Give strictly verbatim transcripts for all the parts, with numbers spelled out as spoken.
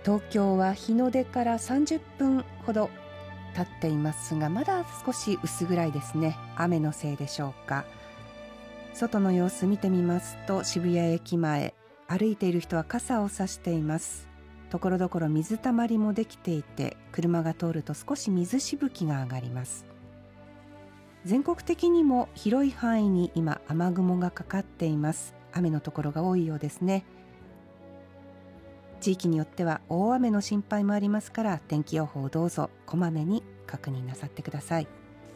東京は日の出からさんじゅっぷんほど経っていますが、まだ少し薄暗いですね。雨のせいでしょうか。外の様子見てみますと、渋谷駅前、歩いている人は傘を差しています。ところどころ水たまりもできていて、車が通ると少し水しぶきが上がります。全国的にも広い範囲に今雨雲がかかっています。雨のところが多いようですね。地域によっては大雨の心配もありますから、天気予報をどうぞこまめに確認なさってください。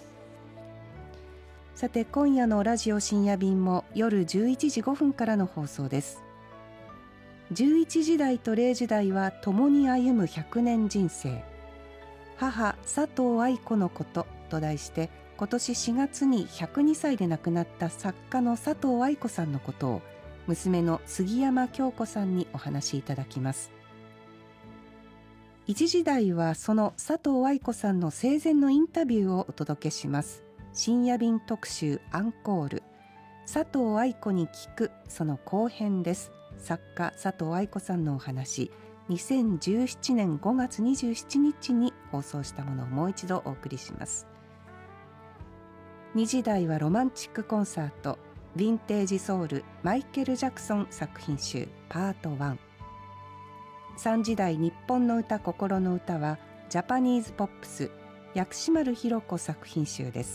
さて、今夜のラジオ深夜便も夜じゅういちじごふんからの放送です。じゅういちじ台とれいじ台は共に歩むひゃくねん人生、母佐藤愛子のことと題して、今年しがつにひゃくにさいで亡くなった作家の佐藤愛子さんのことを娘の杉山京子さんにお話しいただきます。一時台はその佐藤愛子さんの生前のインタビューをお届けします。深夜便特集アンコール、佐藤愛子に聞く、その後編です。作家佐藤愛子さんのお話、にせんじゅうななねんごがつにじゅうしちにちに放送したものをもう一度お送りします。にじ台はロマンチックコンサート、ヴィンテージソウルマイケル・ジャクソン作品集パートワン。さんじ台日本の歌心の歌はジャパニーズポップス薬師丸ひろ子作品集です。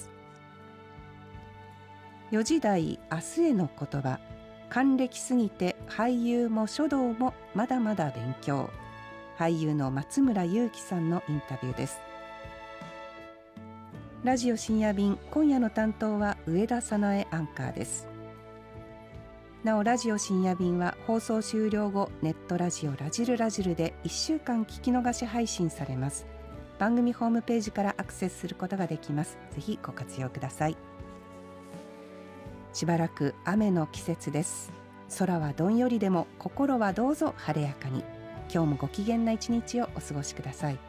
よじ台明日への言葉、還暦すぎて俳優も書道もまだまだ勉強、俳優の松村雄基さんのインタビューです。ラジオ深夜便、今夜の担当は上田早苗アンカーです。なお、ラジオ深夜便は放送終了後、ネットラジオラジルラジルでいっしゅうかん聞き逃し配信されます。番組ホームページからアクセスすることができます。ぜひご活用ください。しばらく雨の季節です。空はどんよりでも心はどうぞ晴れやかに。今日もご機嫌な一日をお過ごしください。